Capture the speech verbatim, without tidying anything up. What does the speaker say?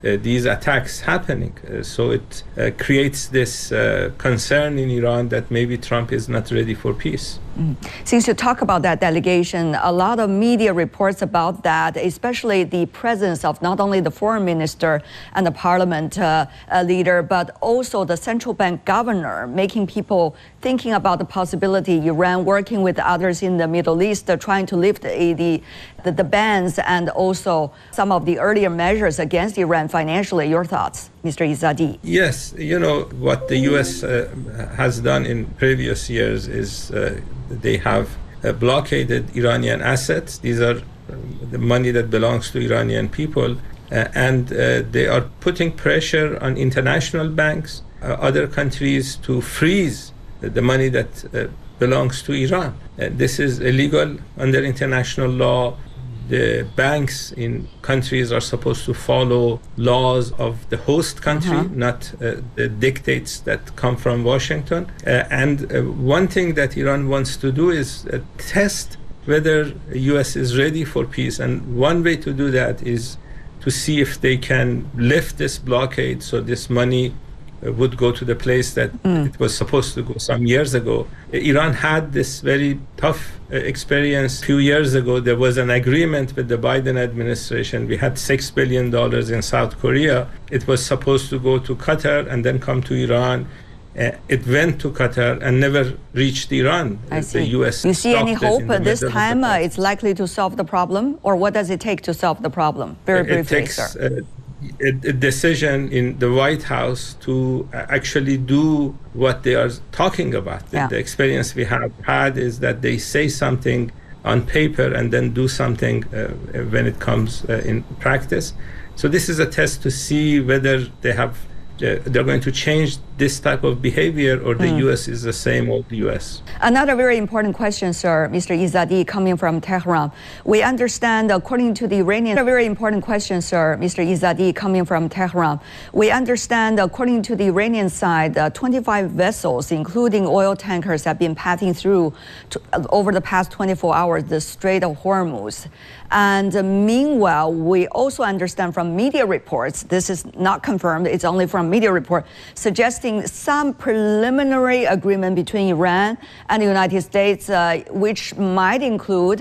uh, these attacks happening. Uh, so it uh, creates this uh, concern in Iran that maybe Trump is not ready for peace. Mm. Since you talk about that delegation, a lot of media reports about that, especially the presence of not only the foreign minister and the parliament uh, uh, leader, but also the central bank governor, making people thinking about the possibility Iran working with others in the Middle East, uh, trying to lift the, the, the, the bans and also some of the earlier measures against Iran financially. Your thoughts, Mister Izzadi? Yes, you know, what the U S uh, has done in previous years is uh, they have uh, blockaded Iranian assets. These are the money that belongs to Iranian people, uh, and uh, they are putting pressure on international banks, uh, other countries to freeze the money that uh, belongs to Iran. Uh, this is illegal under international law. The banks in countries are supposed to follow laws of the host country, uh-huh. not uh, the dictates that come from Washington. Uh, and uh, one thing that Iran wants to do is uh, test whether the U S is ready for peace. And one way to do that is to see if they can lift this blockade so this money would go to the place that mm. it was supposed to go some years ago. Iran had this very tough experience a few years ago. There was an agreement with the Biden administration. We had six billion dollars in South Korea. It was supposed to go to Qatar and then come to Iran. Uh, it went to Qatar and never reached Iran. I see. The U S You see any hope this time uh, it's it's likely to solve the problem? Or what does it take to solve the problem? Very briefly, it takes, sir. Uh, A, a decision in the White House to actually do what they are talking about. Yeah. The, the experience we have had is that they say something on paper and then do something uh, when it comes uh, in practice. So this is a test to see whether they have uh, they're going to change this type of behavior, or the mm. U S is the same old U S. Another very important question, sir, Mister Izzadi, coming from Tehran. We understand, according to the Iranian, a very important question, sir, Mister Izzadi, coming from Tehran. We understand, according to the Iranian side, uh, twenty-five vessels, including oil tankers, have been passing through to, uh, over the past twenty-four hours the Strait of Hormuz. And uh, meanwhile, we also understand from media reports, this is not confirmed, it's only from media report, suggesting some preliminary agreement between Iran and the United States, uh, which might include